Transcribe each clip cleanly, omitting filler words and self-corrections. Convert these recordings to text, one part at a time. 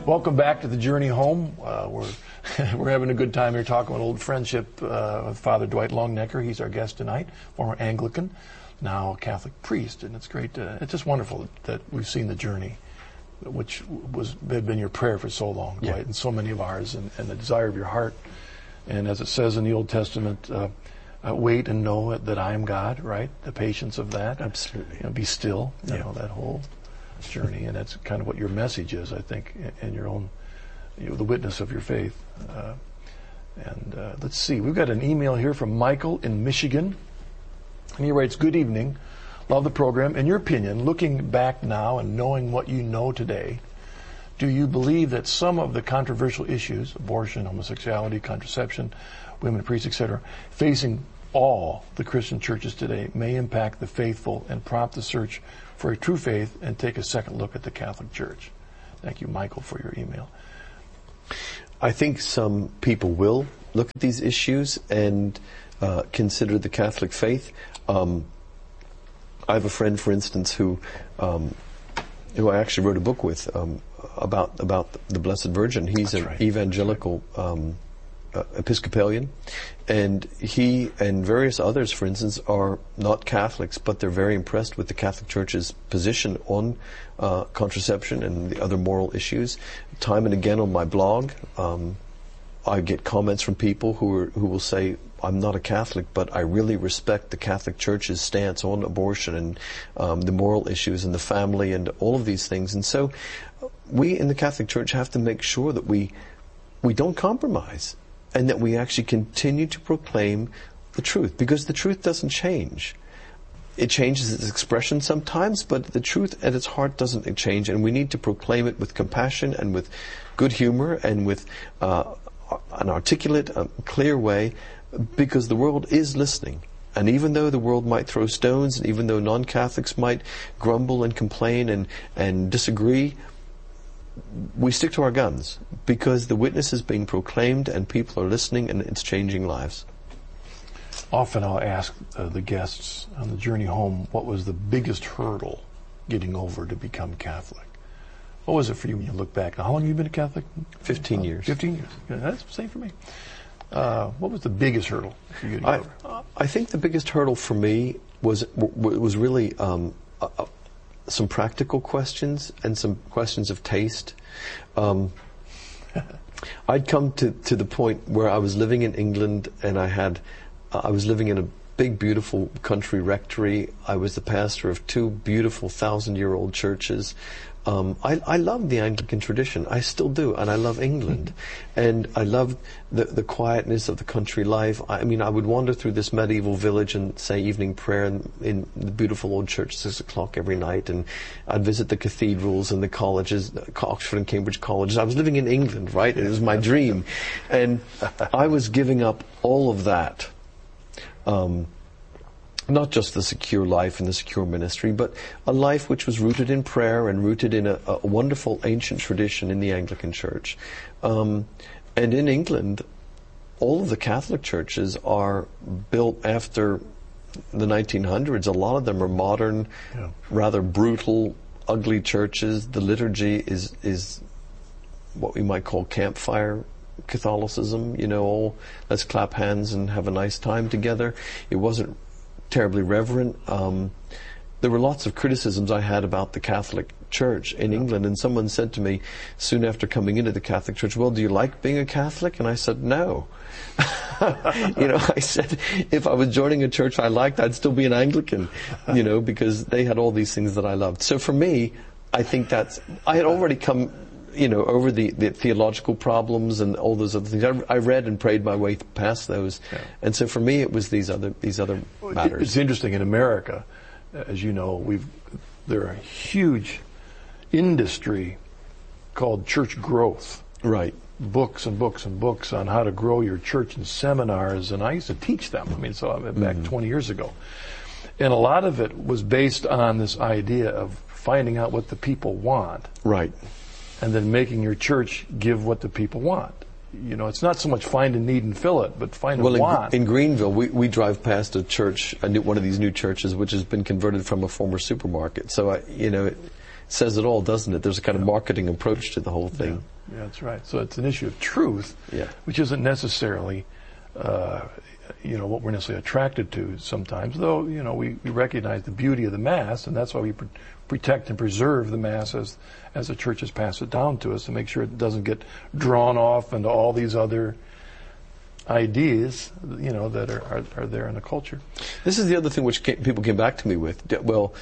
Welcome back to the Journey Home. We're having a good time here talking about old friendship with Father Dwight Longnecker. He's our guest tonight, former Anglican, now Catholic priest, and it's great. It's just wonderful that we've seen the journey, which had been your prayer for so long, Dwight, and so many of ours, and the desire of your heart. And as it says in the Old Testament, wait and know that I am God, right? The patience of that. Absolutely. Be still, you know, that whole journey. And that's kind of what your message is, I think, in your own, the witness of your faith. Let's see. We've got an email here from Michael in Michigan. And he writes, "Good evening. Love the program. In your opinion, looking back now and knowing what you know today, do you believe that some of the controversial issues, abortion, homosexuality, contraception, women priests, etc., facing all the Christian churches today may impact the faithful and prompt the search for a true faith and take a second look at the Catholic Church?" Thank you, Michael, for your email. I think some people will look at these issues and consider the Catholic faith. I have a friend, for instance, who I actually wrote a book with about the Blessed Virgin. He's an evangelical Episcopalian, and he and various others, for instance, are not Catholics, but they're very impressed with the Catholic Church's position on contraception and the other moral issues. Time and again on my blog, I get comments from people who will say, "I'm not a Catholic, but I really respect the Catholic Church's stance on abortion and the moral issues and the family and all of these things." And so we in the Catholic Church have to make sure that we don't compromise and that we actually continue to proclaim the truth, because the truth doesn't change. It changes its expression sometimes, but the truth at its heart doesn't change, and we need to proclaim it with compassion and with good humor and with an articulate, clear way, because the world is listening. And even though the world might throw stones, and even though non-Catholics might grumble and complain and disagree, we stick to our guns, because the witness is being proclaimed and people are listening, and it's changing lives. Often I'll ask the guests on the journey home, what was the biggest hurdle getting over to become Catholic? What was it for you when you look back? Now, how long have you been a Catholic? 15 years. 15 years. Yeah, that's the same for me. What was the biggest hurdle for you to get over? I think the biggest hurdle for me was really some practical questions and some questions of taste. I'd come to the point where I was living in England, and I was living in a big, beautiful country rectory. I was the pastor of 2 beautiful 1,000-year-old churches. I love the Anglican tradition. I still do, and I love England. And I love the quietness of the country life. I mean, I would wander through this medieval village and say evening prayer in the beautiful old church, 6 o'clock every night, and I'd visit the cathedrals and the colleges, Oxford and Cambridge colleges. I was living in England, right? It was my dream. And I was giving up all of that. Not just the secure life and the secure ministry, but a life which was rooted in prayer and rooted in a wonderful ancient tradition in the Anglican Church. And in England, all of the Catholic churches are built after the 1900s. A lot of them are modern, rather brutal, ugly churches. The liturgy is what we might call campfire Catholicism. All let's clap hands and have a nice time together. It wasn't terribly reverent. There were lots of criticisms I had about the Catholic Church in England, and someone said to me soon after coming into the Catholic Church, "Well, do you like being a Catholic?" And I said, "No." I said, if I was joining a church I liked, I'd still be an Anglican, because they had all these things that I loved. So for me, I think I had already come over the theological problems and all those other things. I read and prayed my way past those. Yeah. And so for me, it was these other matters. It's interesting. In America, as you know, there are a huge industry called church growth. Right. Books and books and books on how to grow your church and seminars. And I used to teach them. Back 20 years ago. And a lot of it was based on this idea of finding out what the people want. Right. And then making your church give what the people want. It's not so much find a need and fill it, but find a want. In Greenville, we drive past a church, one of these new churches, which has been converted from a former supermarket. So, says it all, doesn't it? There's a kind of marketing approach to the whole thing. Yeah, that's right. So it's an issue of truth, which isn't necessarily, what we're necessarily attracted to sometimes, though, we recognize the beauty of the Mass, and that's why we protect and preserve the Mass as the churches pass it down to us, to make sure it doesn't get drawn off into all these other ideas, that are there in the culture. This is the other thing which people came back to me with. Well,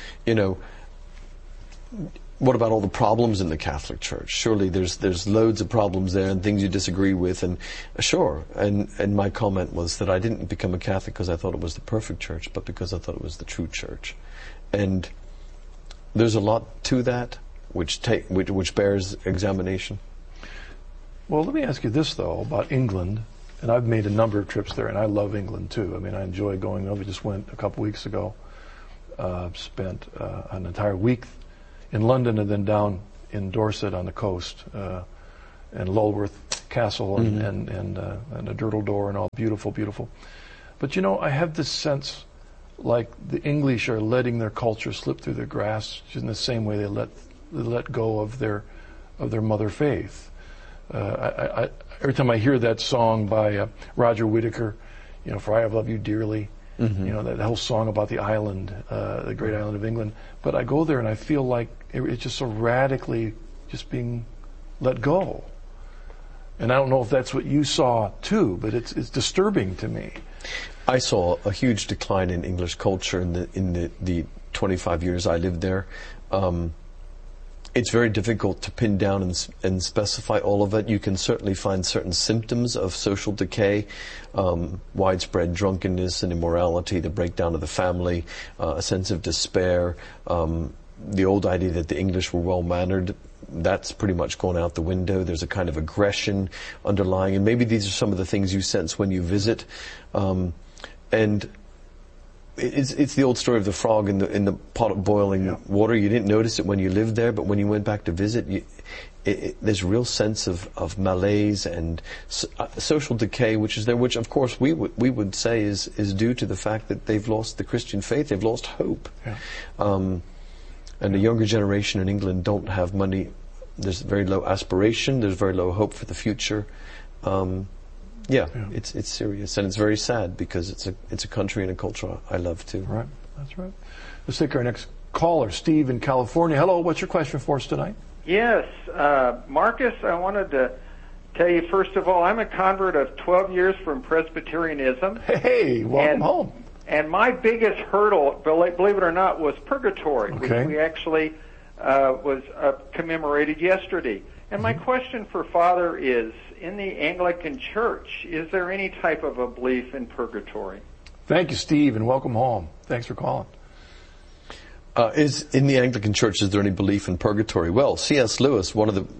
what about all the problems in the Catholic Church? Surely there's loads of problems there and things you disagree with, and sure. And my comment was that I didn't become a Catholic because I thought it was the perfect church, but because I thought it was the true church. And there's a lot to that which bears examination. Well, let me ask you this though about England. And I've made a number of trips there, and I love England too. I mean, I enjoy going over. Just went a couple weeks ago. Spent an entire week in London and then down in Dorset on the coast, and Lulworth Castle and the Durdle Door and all. Beautiful, beautiful. But I have this sense like the English are letting their culture slip through their grasp in the same way they let go of their mother faith. Every time I hear that song by Roger Whittaker, For I Have Loved You Dearly, that whole song about the island, the great island of England. But I go there and I feel like it's just so radically just being let go. And I don't know if that's what you saw too, but it's disturbing to me. I saw a huge decline in English culture in the 25 years I lived there. It's very difficult to pin down and specify all of it. You can certainly find certain symptoms of social decay, widespread drunkenness and immorality, the breakdown of the family, a sense of despair, the old idea that the English were well-mannered. That's pretty much gone out the window. There's a kind of aggression underlying, and maybe these are some of the things you sense when you visit. And it's the old story of the frog in the pot of boiling water. You didn't notice it when you lived there, but when you went back to visit, there's a real sense of malaise and social decay, which is there, which of course we would say is due to the fact that they've lost the Christian faith, they've lost hope. And the younger generation in England don't have money. There's very low aspiration. There's very low hope for the future. It's serious, and it's very sad because it's a country and a culture I love too. Right, that's right. Let's take our next caller, Steve in California. Hello, what's your question for us tonight? Yes, Marcus, I wanted to tell you, first of all, I'm a convert of 12 years from Presbyterianism. Hey, welcome home. And my biggest hurdle, believe it or not, was purgatory, which we actually was commemorated yesterday. And my question for Father is, in the Anglican Church, is there any type of a belief in purgatory? Thank you, Steve, and welcome home. Thanks for calling. Is in the Anglican Church, is there any belief in purgatory? Well, C.S. Lewis, one of the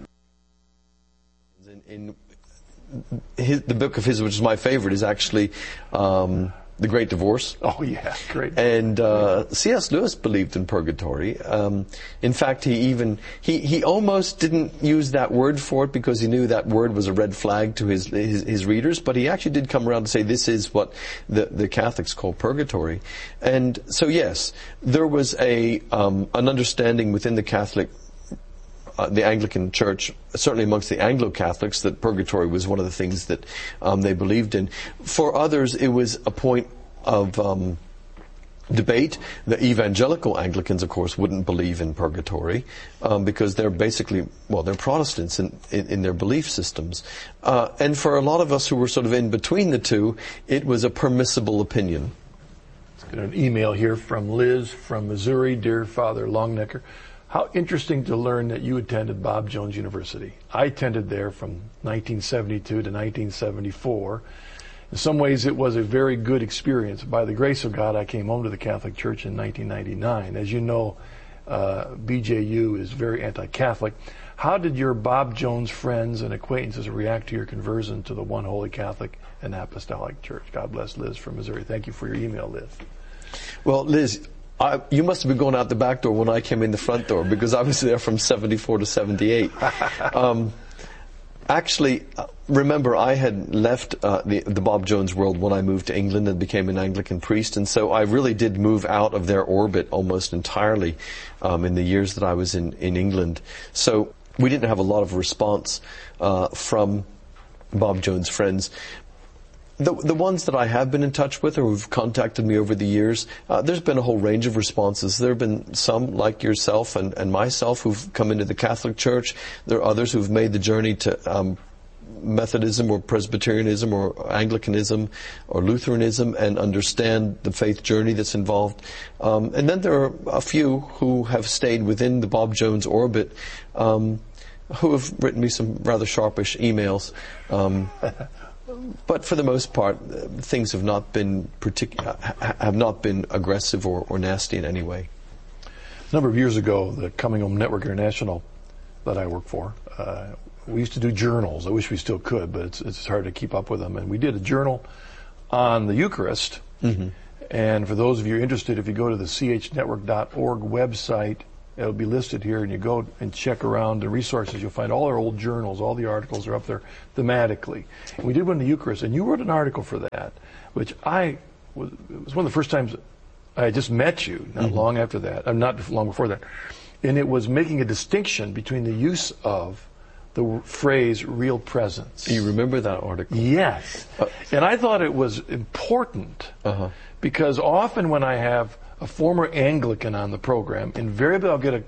the book of his, which is my favorite, is actually The Great Divorce. Oh yeah, great. And C.S. Lewis believed in purgatory. In fact, he almost didn't use that word for it because he knew that word was a red flag to his readers. But he actually did come around to say this is what the Catholics call purgatory. And so yes, there was an understanding within the Catholic. The Anglican Church, certainly amongst the Anglo-Catholics, that purgatory was one of the things that they believed in. For others, it was a point of debate. The evangelical Anglicans, of course, wouldn't believe in purgatory because they're basically, they're Protestants in their belief systems. And for a lot of us who were sort of in between the two, it was a permissible opinion. Let's get an email here from Liz from Missouri. Dear Father Longnecker, how interesting to learn that you attended Bob Jones University. I attended there from 1972 to 1974. In some ways, it was a very good experience. By the grace of God, I came home to the Catholic Church in 1999. As you know, BJU is very anti-Catholic. How did your Bob Jones friends and acquaintances react to your conversion to the one holy Catholic and Apostolic Church? God bless Liz from Missouri. Thank you for your email, Liz. Well, Liz, you must have been going out the back door when I came in the front door because I was there from 74 to 78. Actually, remember, I had left the Bob Jones world when I moved to England and became an Anglican priest, and so I really did move out of their orbit almost entirely in the years that I was in England. So we didn't have a lot of response from Bob Jones' friends. The ones that I have been in touch with or who've contacted me over the years, there's been a whole range of responses. There have been some, like yourself and myself, who've come into the Catholic Church. There are others who've made the journey to Methodism or Presbyterianism or Anglicanism or Lutheranism and understand the faith journey that's involved. And then there are a few who have stayed within the Bob Jones orbit, who have written me some rather sharpish emails. But for the most part, things have not been aggressive or nasty in any way. A number of years ago, the Coming Home Network International that I work for, we used to do journals. I wish we still could, but it's hard to keep up with them. And we did a journal on the Eucharist. Mm-hmm. And for those of you interested, if you go to the chnetwork.org website, it'll be listed here, and you go and check around the resources. You'll find all our old journals. All the articles are up there thematically. And we did one on the Eucharist, and you wrote an article for that, which it was one of the first times I had just met you, not mm-hmm. long after that, not long before that. And it was making a distinction between the use of the phrase real presence. You remember that article? Yes. And I thought it was important because often when I have a former Anglican on the program, invariably I'll get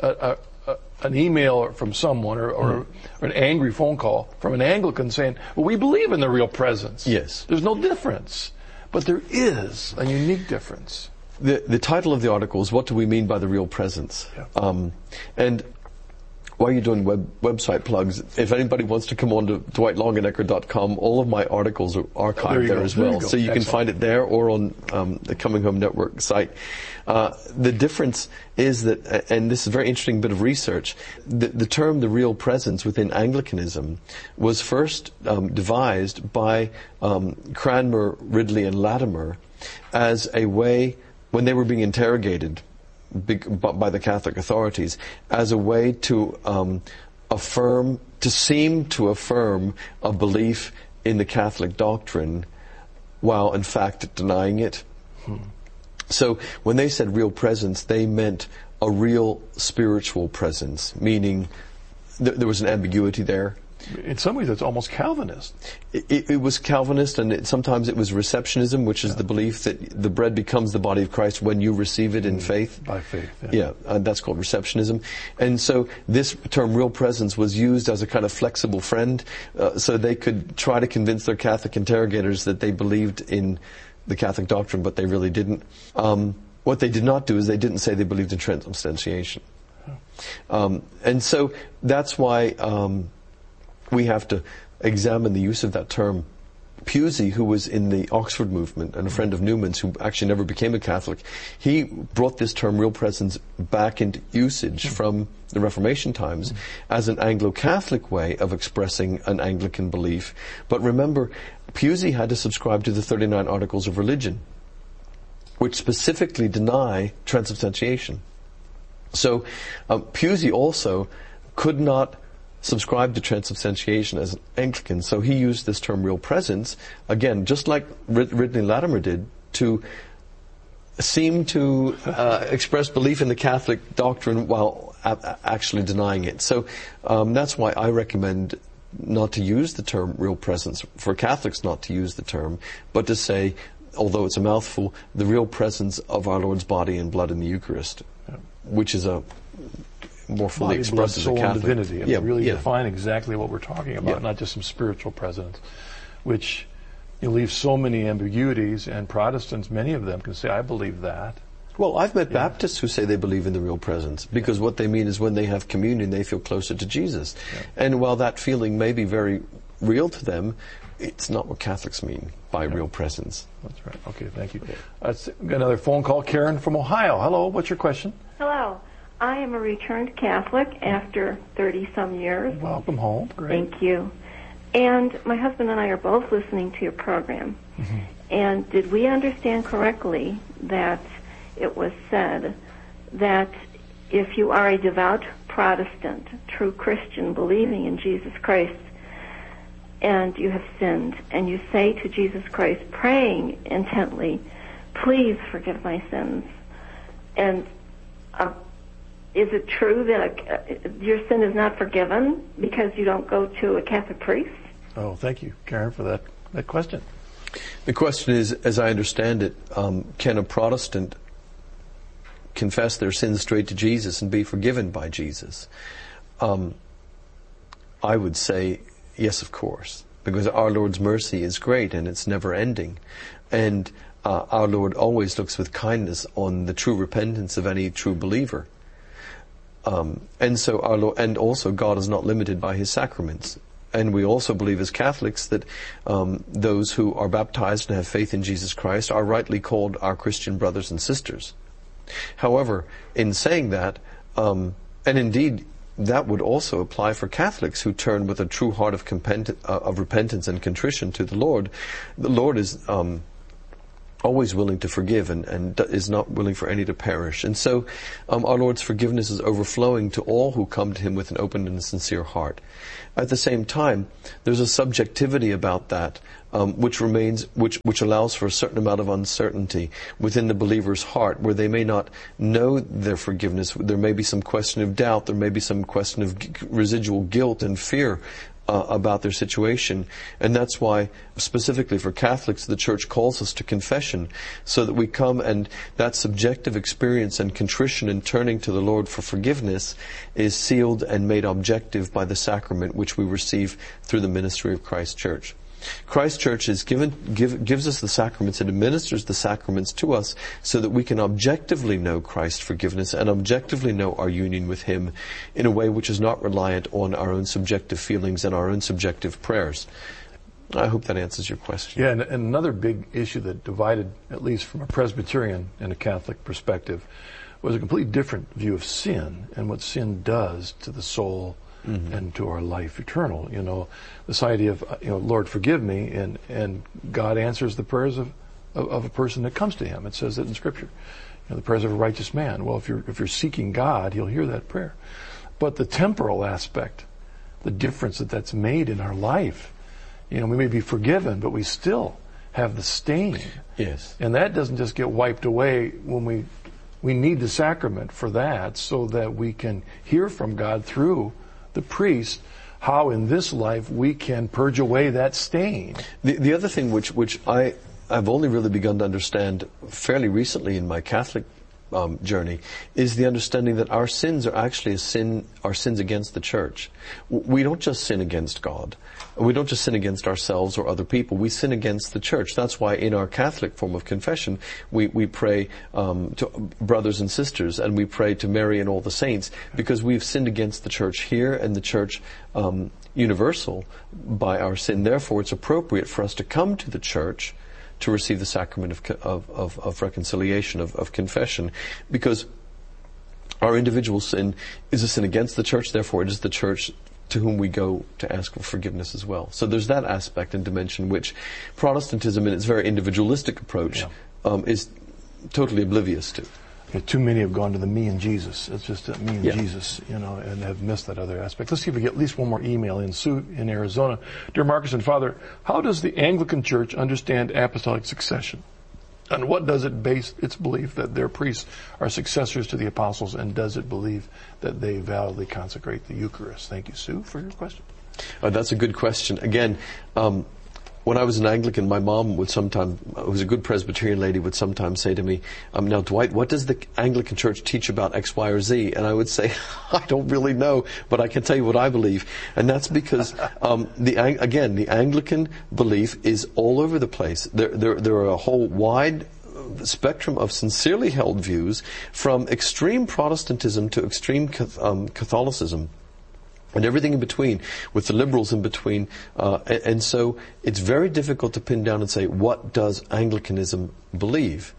an email from someone or an angry phone call from an Anglican saying, well, we believe in the real presence. Yes. There's no difference. But there is a unique difference. The title of the article is, What Do We Mean by the Real Presence? Yeah. And while you're doing website plugs, if anybody wants to come on to dwightlongenecker.com, all of my articles are archived there as well. So you can find it there or on the Coming Home Network site. The difference is that, and this is a very interesting bit of research, the term the real presence within Anglicanism was first devised by Cranmer, Ridley, and Latimer as a way, when they were being interrogated by the Catholic authorities, as a way to seem to affirm a belief in the Catholic doctrine while in fact denying it. So when they said real presence, they meant a real spiritual presence, meaning there was an ambiguity there. In some ways, it's almost Calvinist. It was Calvinist, and sometimes it was receptionism, which is the belief that the bread becomes the body of Christ when you receive it in faith. By faith, yeah. That's called receptionism. And so this term, real presence, was used as a kind of flexible friend, so they could try to convince their Catholic interrogators that they believed in the Catholic doctrine, but they really didn't. What they did not do is they didn't say they believed in transubstantiation. And so that's why we have to examine the use of that term. Pusey, who was in the Oxford movement and a friend of Newman's, who actually never became a Catholic, he brought this term real presence back into usage from the Reformation times as an Anglo-Catholic way of expressing an Anglican belief. But remember, Pusey had to subscribe to the 39 Articles of Religion, which specifically deny transubstantiation. So Pusey also could not subscribed to transubstantiation as an Anglican, so he used this term real presence, again, just like Ridley Latimer did, to seem to express belief in the Catholic doctrine while actually denying it. So that's why I recommend not to use the term real presence, for Catholics not to use the term, but to say, although it's a mouthful, the real presence of our Lord's body and blood in the Eucharist, which is a more fully expressed as a Catholic. Soul, and divinity, and really define exactly what we're talking about, not just some spiritual presence, which leaves so many ambiguities, and Protestants, many of them, can say, I believe that. Well, I've met Baptists who say they believe in the real presence, because what they mean is when they have communion, they feel closer to Jesus. And while that feeling may be very real to them, it's not what Catholics mean by real presence. That's right. Okay, thank you. Got another phone call. Karen from Ohio. Hello, what's your question? Hello. I am a returned Catholic after 30-some years. Welcome home. Great. Thank you. And my husband and I are both listening to your program. Mm-hmm. And did we understand correctly that it was said that if you are a devout Protestant, true Christian, believing in Jesus Christ, and you have sinned, and you say to Jesus Christ, praying intently, please forgive my sins. And is it true that your sin is not forgiven because you don't go to a Catholic priest? Oh, thank you, Karen, for that question. The question is, as I understand it, can a Protestant confess their sins straight to Jesus and be forgiven by Jesus? I would say yes, of course, because our Lord's mercy is great and it's never ending. And our Lord always looks with kindness on the true repentance of any true believer. And so our Lord, and also God is not limited by His sacraments. And we also believe as Catholics that those who are baptized and have faith in Jesus Christ are rightly called our Christian brothers and sisters. However, in saying that, and indeed that would also apply for Catholics who turn with a true heart of repentance and contrition to the Lord is always willing to forgive and is not willing for any to perish. And so our Lord's forgiveness is overflowing to all who come to Him with an open and sincere heart. At the same time, there's a subjectivity about that which allows for a certain amount of uncertainty within the believer's heart, where they may not know their forgiveness. There may be some question of doubt. There may be some question of residual guilt and fear about their situation. And that's why, specifically for Catholics, the Church calls us to confession, so that we come and that subjective experience and contrition and turning to the Lord for forgiveness is sealed and made objective by the sacrament which we receive through the ministry of Christ Church. Christ Church gives us the sacraments and administers the sacraments to us so that we can objectively know Christ's forgiveness and objectively know our union with Him in a way which is not reliant on our own subjective feelings and our own subjective prayers. I hope that answers your question. Yeah, and another big issue that divided, at least from a Presbyterian and a Catholic perspective, was a completely different view of sin and what sin does to the soul and to our life eternal. You know, this idea of, Lord, forgive me, and God answers the prayers of a person that comes to Him. It says it in Scripture. The prayers of a righteous man. Well, if you're seeking God, He'll hear that prayer. But the temporal aspect, the difference that's made in our life, we may be forgiven, but we still have the stain. Yes. And that doesn't just get wiped away when we need the sacrament for that, so that we can hear from God through the priest how in this life we can purge away that stain. The other thing which I've only really begun to understand fairly recently in my Catholic journey is the understanding that our sins are actually our sins against the Church. We don't just sin against God. We don't just sin against ourselves or other people. We sin against the Church. That's why in our Catholic form of confession, we pray to brothers and sisters, and we pray to Mary and all the saints, because we've sinned against the Church here and the Church universal by our sin. Therefore, it's appropriate for us to come to the Church to receive the sacrament of reconciliation, of confession, because our individual sin is a sin against the Church. Therefore, it is the Church to whom we go to ask for forgiveness as well. So there's that aspect and dimension which Protestantism, in its very individualistic approach, is totally oblivious to. Yeah, too many have gone to the me and Jesus. It's just me and Jesus, and have missed that other aspect. Let's see if we get at least one more email in. Sue in Arizona. Dear Marcus and Father, how does the Anglican Church understand apostolic succession? And what does it base its belief that their priests are successors to the apostles, and does it believe that they validly consecrate the Eucharist? Thank you, Sue, for your question. That's a good question. Again, when I was an Anglican, my mom would sometimes, who was a good Presbyterian lady, would sometimes say to me, now Dwight, what does the Anglican Church teach about X, Y, or Z? And I would say, I don't really know, but I can tell you what I believe. And that's because, the Anglican belief is all over the place. There are a whole wide spectrum of sincerely held views, from extreme Protestantism to extreme Catholicism, and everything in between, with the liberals in between. And so it's very difficult to pin down and say, what does Anglicanism believe?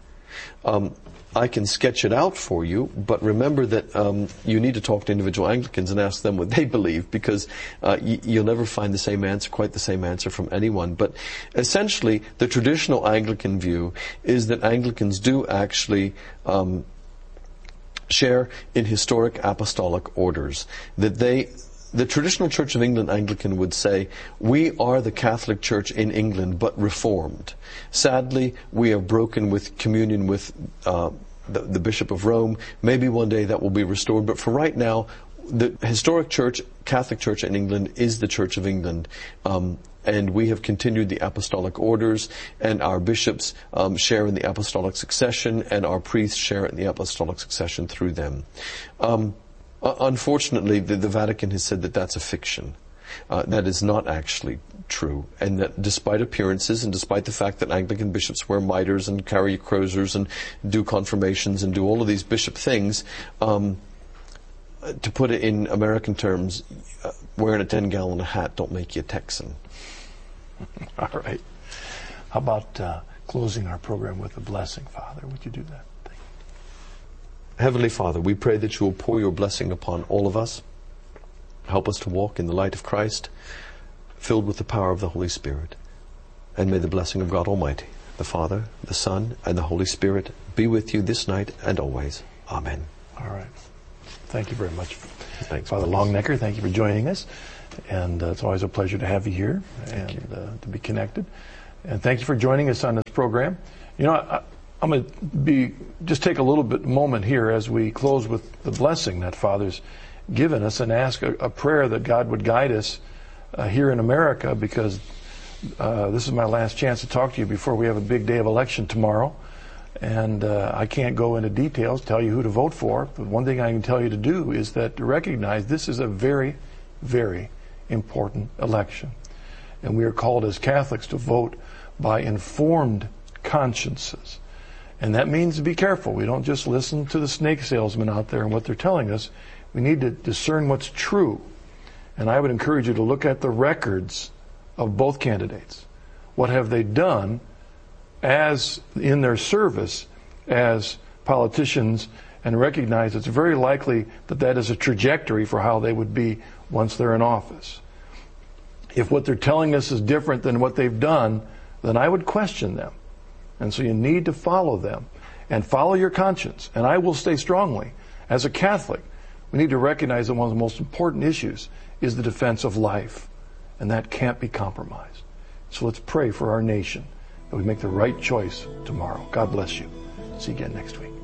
I can sketch it out for you, but remember that you need to talk to individual Anglicans and ask them what they believe, because you'll never find the same answer, quite the same answer from anyone. But essentially, the traditional Anglican view is that Anglicans do actually share in historic apostolic orders, that the traditional Church of England Anglican would say, we are the Catholic Church in England, but reformed. Sadly, we have broken with communion with the Bishop of Rome. Maybe one day that will be restored, but for right now, the historic church, Catholic Church in England, is the Church of England. And we have continued the apostolic orders, and our bishops share in the apostolic succession, and our priests share in the apostolic succession through them. Unfortunately, the Vatican has said that that's a fiction. That is not actually true, and that despite appearances and despite the fact that Anglican bishops wear mitres and carry croziers and do confirmations and do all of these bishop things, to put it in American terms, wearing a 10-gallon hat don't make you a Texan. All right. How about closing our program with a blessing, Father? Would you do that? Thank you. Heavenly Father, we pray that you will pour your blessing upon all of us. Help us to walk in the light of Christ, filled with the power of the Holy Spirit. And may the blessing of God Almighty, the Father, the Son, and the Holy Spirit be with you this night and always. Amen. All right. Thank you very much. Thanks, Father Longnecker, thank you for joining us. And it's always a pleasure to have you here and to be connected. And thank you for joining us on this program. You know, I'm going to just take a little bit moment here as we close with the blessing that Father's given us, and ask a prayer that God would guide us here in America, because this is my last chance to talk to you before we have a big day of election tomorrow. And I can't go into details, tell you who to vote for, but one thing I can tell you to do is that to recognize this is a very, very important election. And we are called as Catholics to vote by informed consciences. And that means to be careful. We don't just listen to the snake salesmen out there and what they're telling us. We need to discern what's true. And I would encourage you to look at the records of both candidates. What have they done as in their service as politicians, and recognize it's very likely that that is a trajectory for how they would be once they're in office. If what they're telling us is different than what they've done, then I would question them. And so you need to follow them and follow your conscience. And I will say strongly, as a Catholic, we need to recognize that one of the most important issues is the defense of life. And that can't be compromised. So let's pray for our nation that we make the right choice tomorrow. God bless you. See you again next week.